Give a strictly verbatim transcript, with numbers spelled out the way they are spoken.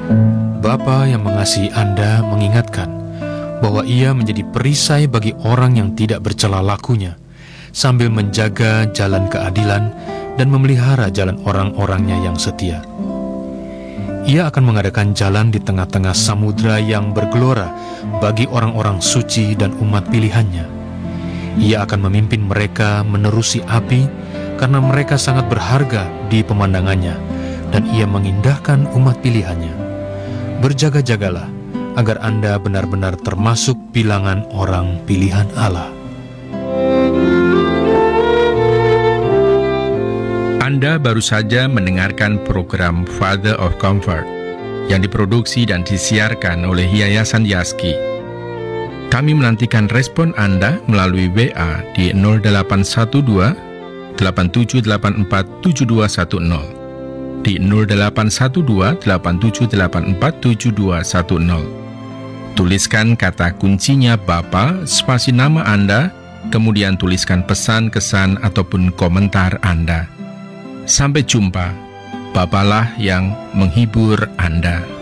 Bapa yang mengasihi Anda mengingatkan bahwa Ia menjadi perisai bagi orang yang tidak bercela lakunya, sambil menjaga jalan keadilan dan memelihara jalan orang-orangnya yang setia. Ia akan mengadakan jalan di tengah-tengah samudra yang bergelora bagi orang-orang suci dan umat pilihannya. Ia akan memimpin mereka menerusi api karena mereka sangat berharga di pemandangannya, dan Ia mengindahkan umat pilihannya. Berjaga-jagalah agar Anda benar-benar termasuk bilangan orang pilihan Allah. Anda baru saja mendengarkan program Father of Comfort yang diproduksi dan disiarkan oleh Yayasan Yaski. Kami menantikan respon Anda melalui W A di nol delapan satu dua, delapan tujuh delapan empat, tujuh dua satu nol, di nol delapan satu dua, delapan tujuh delapan empat, tujuh dua satu nol. Tuliskan kata kuncinya Bapa, spasi nama Anda, kemudian tuliskan pesan, kesan, ataupun komentar Anda. Sampai jumpa, Bapalah yang menghibur Anda.